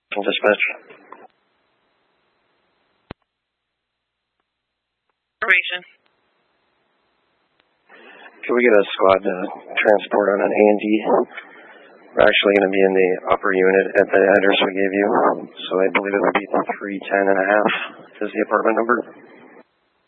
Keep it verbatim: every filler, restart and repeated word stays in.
Dispatch. Information. Can we get a squad to transport on an A and D? We're actually going to be in the upper unit at the address we gave you, so I believe it would be three ten and a half is the apartment number.